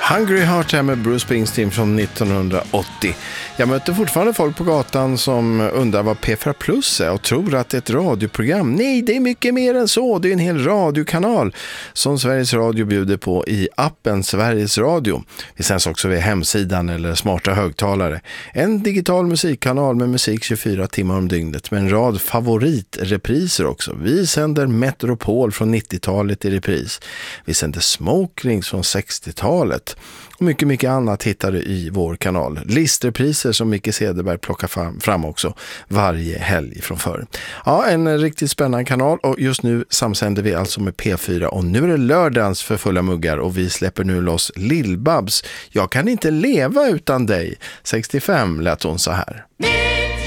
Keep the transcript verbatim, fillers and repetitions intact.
Hungry Heart här med Bruce Springsteen från nittonhundraåttio. Jag möter fortfarande folk på gatan som undrar vad P fyra Plus är och tror att det är ett radioprogram. Nej, det är mycket mer än så. Det är en hel radiokanal som Sveriges Radio bjuder på i appen Sveriges Radio. Vi sänds också vid hemsidan eller smarta högtalare. En digital musikkanal med musik tjugofyra timmar om dygnet med en rad favoritrepriser också. Vi sänder Metropol från nittiotalet i repris. Vi sänder Smoke Rings från sextiotalet. Och mycket, mycket annat hittar du i vår kanal. Listerpriser som Micke Cederberg plockar fram, fram också varje helg från förr. Ja, en riktigt spännande kanal och just nu samsänder vi alltså med P fyra och nu är det lördagens för fulla muggar och vi släpper nu loss Lill-Babs. Jag kan inte leva utan dig. sextiofem lät hon så här.